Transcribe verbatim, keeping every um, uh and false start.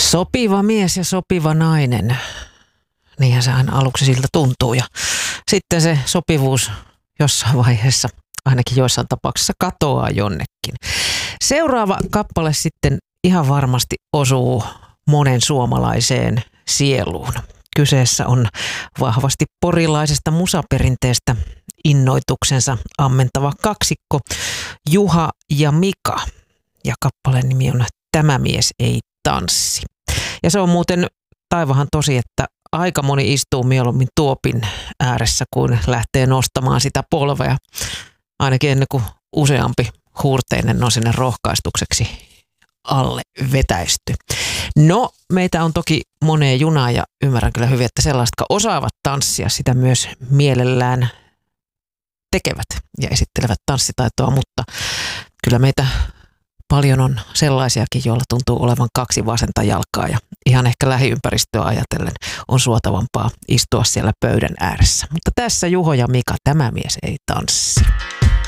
Sopiva mies ja sopiva nainen. Niinhän se aina aluksi siltä tuntuu ja sitten se sopivuus jossain vaiheessa, ainakin joissain tapauksissa, katoaa jonnekin. Seuraava kappale sitten ihan varmasti osuu monen suomalaiseen sieluun. Kyseessä on vahvasti porilaisesta musaperinteestä innoituksensa ammentava kaksikko Juha ja Mika. Ja kappaleen nimi on Tämä mies ei tanssi. Ja se on muuten taivahan tosi, että aika moni istuu mieluummin tuopin ääressä, kuin lähtee nostamaan sitä polvea. Ainakin ennen kuin useampi huurteinen on sinne rohkaistukseksi alle vetäisty. No, meitä on toki moneen junaan ja ymmärrän kyllä hyvin, että sellaiset, jotka osaavat tanssia, sitä myös mielellään tekevät ja esittelevät tanssitaitoa, mutta kyllä meitä paljon on sellaisiakin, joilla tuntuu olevan kaksi vasenta jalkaa ja ihan ehkä lähiympäristöä ajatellen on suotavampaa istua siellä pöydän ääressä. Mutta tässä Juho ja Mika, Tämä mies ei tanssi.